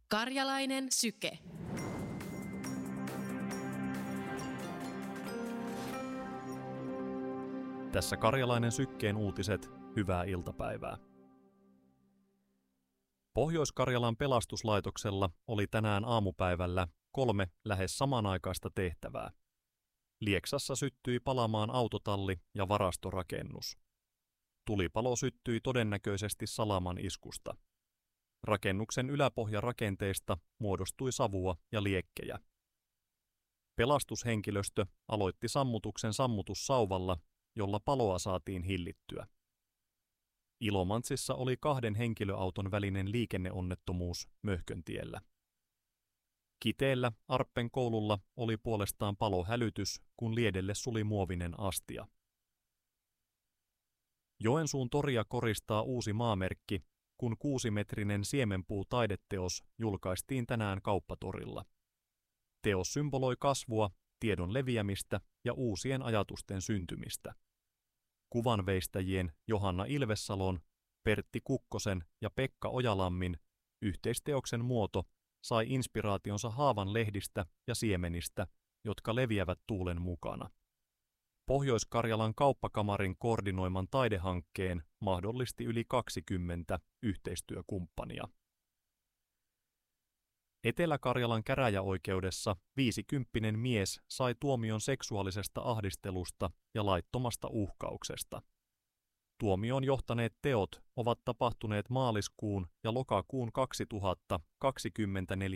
Karjalainen syke. Tässä Karjalainen sykkeen uutiset, hyvää iltapäivää. Pohjois-Karjalan pelastuslaitoksella oli tänään aamupäivällä 3 lähes samanaikaista tehtävää. Lieksassa syttyi palamaan autotalli ja varastorakennus. Tulipalo syttyi todennäköisesti salaman iskusta. Rakennuksen yläpohjarakenteista muodostui savua ja liekkejä. Pelastushenkilöstö aloitti sammutuksen sammutussauvalla, jolla paloa saatiin hillittyä. Ilomantsissa oli 2 henkilöauton välinen liikenneonnettomuus Möhköntiellä. Kiteellä Arppen koululla oli puolestaan palohälytys, kun liedelle suli muovinen astia. Joensuun toria koristaa uusi maamerkki, kun 6-metrinen siemenpuu-taideteos julkaistiin tänään kauppatorilla. Teos symboloi kasvua, tiedon leviämistä ja uusien ajatusten syntymistä. Kuvanveistäjien Johanna Ilvessalon, Pertti Kukkosen ja Pekka Ojalammin yhteisteoksen muoto sai inspiraationsa haavan lehdistä ja siemenistä, jotka leviävät tuulen mukana. Pohjois-Karjalan kauppakamarin koordinoiman taidehankkeen mahdollisti yli 20 yhteistyökumppania. Etelä-Karjalan käräjäoikeudessa 50 mies sai tuomion seksuaalisesta ahdistelusta ja laittomasta uhkauksesta. Tuomioon johtaneet teot ovat tapahtuneet maaliskuun ja lokakuun 2024